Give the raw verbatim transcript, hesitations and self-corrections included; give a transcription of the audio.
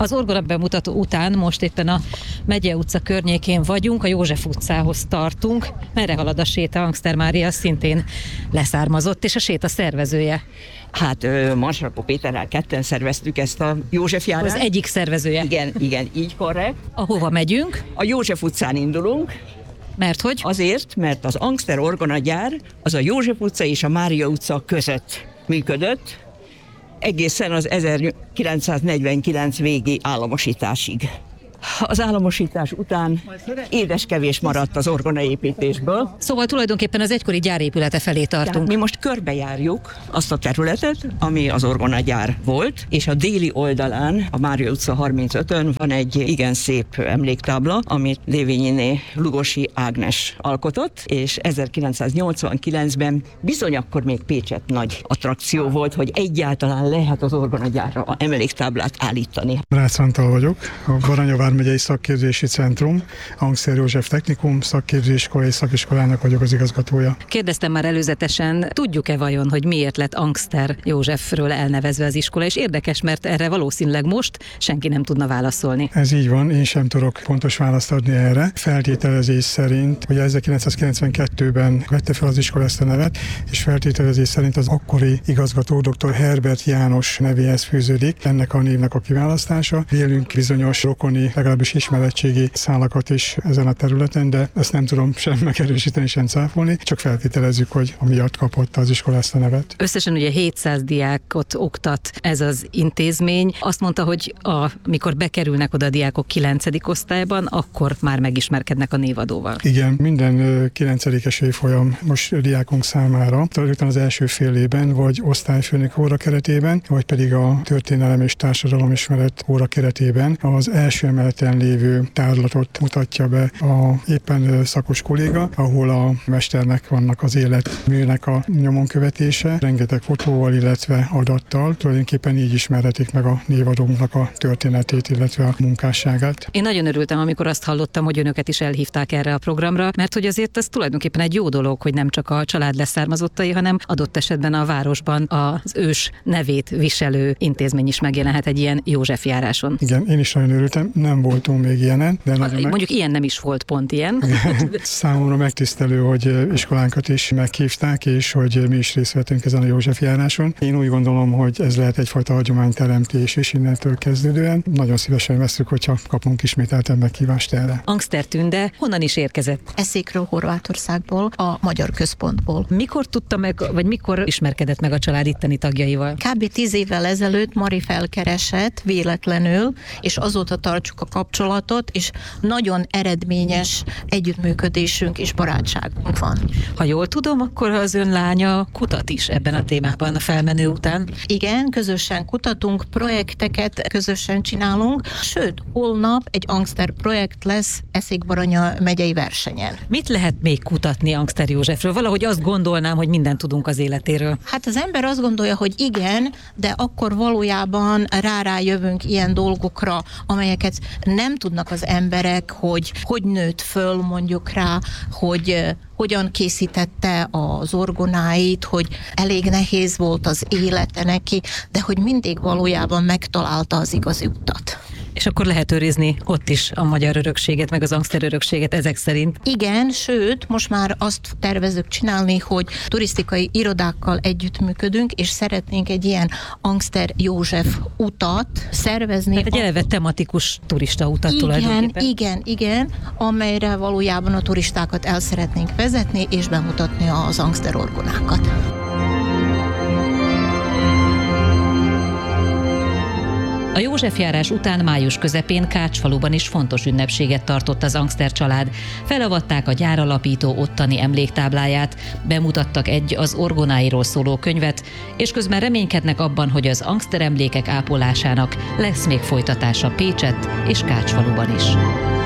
Az orgona bemutató után most éppen a Megye utca környékén vagyunk, a József utcához tartunk. Merre halad a séta? Angster Mária szintén leszármazott, és a séta szervezője. Hát Marsrakó Péterrel ketten szerveztük ezt a József járást. Az egyik szervezője. Igen, igen, így korrekt. Ahova megyünk? A József utcán indulunk. Mert hogy? Azért, mert az Angster orgonagyár az a József utca és a Mária utca között működött, egészen az ezerkilencszáznegyvenkilenc végi államosításig. Az államosítás után édeskevés maradt az orgonaépítésből. Szóval tulajdonképpen az egykori gyárépülete felé tartunk. Tehát mi most körbejárjuk azt a területet, ami az orgonagyár volt, és a déli oldalán, a Mária utca harmincötön van egy igen szép emléktábla, amit Lévényiné Lugosi Ágnes alkotott, és ezerkilencszáznyolcvankilencben bizony akkor még Pécsett nagy attrakció volt, hogy egyáltalán lehet az orgonagyárra emléktáblát állítani. Rácz Antal vagyok, a Baranya vármegyei Szakképzési Centrum, Angster József Technikum szakképzésiskolai szakiskolának vagyok az igazgatója. Kérdeztem már előzetesen, tudjuk-e vajon, hogy miért lett Angster Józsefről elnevezve az iskola, és érdekes, mert erre valószínűleg most senki nem tudna válaszolni. Ez így van, én sem tudok pontos választ adni erre. Feltételezés szerint, hogy ezerkilencszázkilencvenkettőben vette fel az iskola ezt a nevet, és feltételezés szerint az akkori igazgató dr. Herbert János nevéhez fűződik ennek a névnek a kiválasztása. Vélünk bizonyos rokoni, legalábbis ismeretségi szálakat is ezen a területen, de ezt nem tudom sem megerősíteni, sem cáfolni, csak feltételezzük, hogy amiatt kapott az iskola ezt a nevet. Összesen ugye hétszáz diákot oktat ez az intézmény. Azt mondta, hogy amikor bekerülnek oda a diákok kilencedik osztályban, akkor már megismerkednek a névadóval. Igen, minden kilencedikes évfolyam most diákunk számára, rögtön az első fél évben, vagy osztályfőnök óra keretében, vagy pedig a történelem és társadalomismeret óra keretében az első emeleten lévő tárlatot mutatja be a éppen szakos kolléga, ahol a mesternek vannak az életműnek a nyomon követése, rengeteg fotóval, illetve adattal. Tulajdonképpen így ismerhetik meg a névadónknak a történetét, illetve a munkásságát. Én nagyon örültem, amikor azt hallottam, hogy önöket is elhívták erre a programra, mert hogy azért ez tulajdonképpen egy jó dolog, hogy nem csak a család leszármazottai, hanem adott esetben a városban az ős nevét viselő intézmény is megjelenhet egy ilyen József járáson. Igen, én is nagyon örültem, nem voltunk még ilyenen, de nagyon Mondjuk meg... ilyen nem is volt pont ilyen. Számomra megtisztelő, hogy iskolánkat is meghívták, és hogy mi is részt vettünk ezen a József járáson. Én úgy gondolom, hogy ez lehet egyfajta hagyományteremtés, és innentől kezdődően nagyon szívesen veszük, hogyha kapunk ismételten meghívást erre. Angster Tünde honnan is érkezett? Eszékről, Horvátországból, a Magyar Központból. Mikor tudta meg, vagy mikor ismerkedett meg a család itteni tagjaival? Kb. tíz évvel ezelőtt Mari felkeresett véletlenül, és azóta tartsuk a kapcsolatot, és nagyon eredményes együttműködésünk és barátságunk van. Ha jól tudom, akkor az ön lánya kutat is ebben a témában a felmenő után. Igen, közösen kutatunk, projekteket közösen csinálunk, sőt, holnap egy Angster projekt lesz Eszék-Baranya megyei versenyen. Mit lehet még kutatni Angster Józsefről? Valahogy azt gondolnám, hogy mindent tudunk az életéről. Hát az ember azt gondolja, hogy igen, de akkor valójában rá-rájövünk ilyen dolgokra, amelyeket nem tudnak az emberek, hogy hogy nőtt föl mondjuk rá, hogy hogyan készítette az orgonáit, hogy elég nehéz volt az élete neki, de hogy mindig valójában megtalálta az igazi utat. És akkor lehet őrizni ott is a magyar örökséget, meg az Angster örökséget ezek szerint. Igen, sőt, most már azt tervezünk csinálni, hogy turisztikai irodákkal együttműködünk, és szeretnénk egy ilyen Angster József utat szervezni. Tehát egy eleve tematikus turista utat igen, tulajdonképpen. Igen, igen, amelyre valójában a turistákat el szeretnénk vezetni, és bemutatni az Angster orgonákat. A József járás után május közepén Kácsfaluban is fontos ünnepséget tartott az Angster család. Felavatták a gyáralapító ottani emléktábláját, bemutattak egy az orgonáiról szóló könyvet, és közben reménykednek abban, hogy az Angster emlékek ápolásának lesz még folytatása Pécsett és Kácsfaluban is.